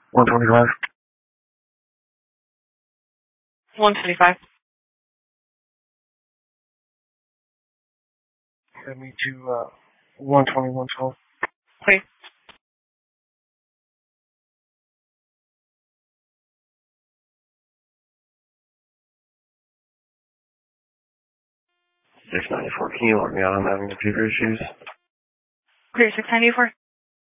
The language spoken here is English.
125. 125. Send me to 12112. Please. $694. Can you log me out? I'm having computer issues. Clear 694.